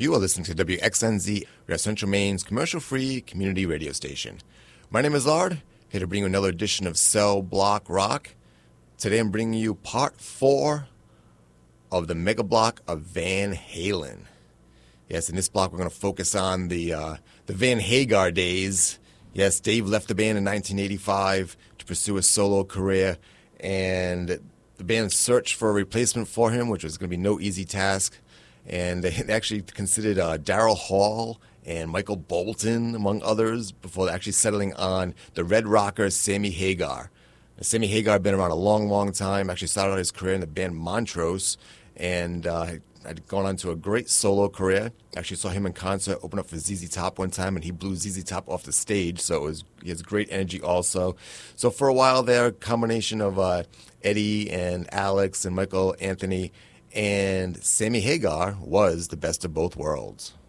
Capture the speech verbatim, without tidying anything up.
You are listening to W X N Z, we are Central Maine's commercial-free community radio station. My name is Lard, here to bring you another edition of Cell Block Rock. Today I'm bringing you part four of the mega block of Van Halen. Yes, in this block we're going to focus on the uh, the Van Hagar days. Yes, Dave left the band in nineteen eighty-five to pursue a solo career, and the band searched for a replacement for him, which was going to be no easy task. And they actually considered uh, Daryl Hall and Michael Bolton, among others, before actually settling on the Red Rocker Sammy Hagar. Now, Sammy Hagar had been around a long, long time, actually started out his career in the band Montrose, and uh, had gone on to a great solo career. Actually saw him in concert, open up for Z Z Top one time, and he blew Z Z Top off the stage, so it was, he has great energy also. So for a while there, a combination of uh, Eddie and Alex and Michael Anthony and Sammy Hagar was the best of both worlds.